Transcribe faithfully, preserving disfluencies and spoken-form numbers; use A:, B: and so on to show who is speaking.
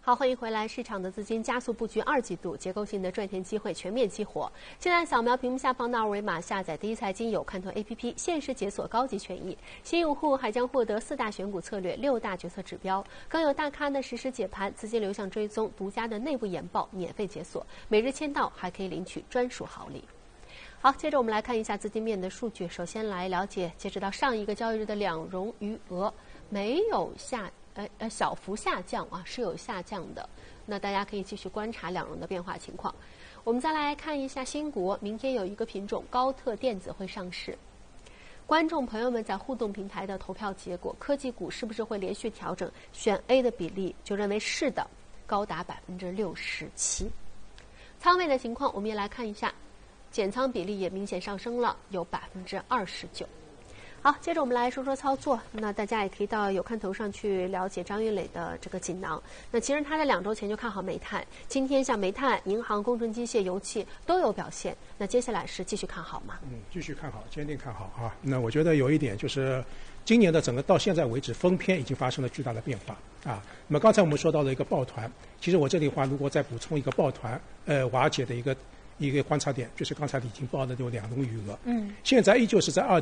A: 好，欢迎回来。市场的资金加速布局二季度，结构性的赚钱机会全面激活。现在扫描屏幕下方的二维码，下载第一财经有看头 A P P， 限时解锁高级权益。新用户还将获得四大选股策略、六大决策指标，更有大咖的实时解盘、资金流向追踪、独家的内部研报免费解锁。每日签到还可以领取专属好礼。好，接着我们来看一下资金面的数据。首先来了解，截止到上一个交易日的两融余额没有下。呃呃，小幅下降啊，是有下降的。那大家可以继续观察两融的变化情况。我们再来看一下新国，明天有一个品种高特电子会上市。观众朋友们在互动平台的投票结果，科技股是不是会连续调整？选 A 的比例就认为是的，高达百分之六十七。仓位的情况，我们也来看一下，减仓比例也明显上升了，有百分之二十九。好，接着我们来说说操作。那大家也可以到有看头上去了解张云磊的这个锦囊。那其实他在两周前就看好煤炭，今天像煤炭、银行、工程机械、油气都有表现。那接下来是继续看好吗？
B: 嗯，继续看好，坚定看好啊。那我觉得有一点就是，今年的整个到现在为止，封篇已经发生了巨大的变化啊。那么刚才我们说到了一个抱团，其实我这里的话，如果再补充一个抱团呃瓦解的一个一个观察点，就是刚才已经报的有两融余额，嗯，现在依旧是在二。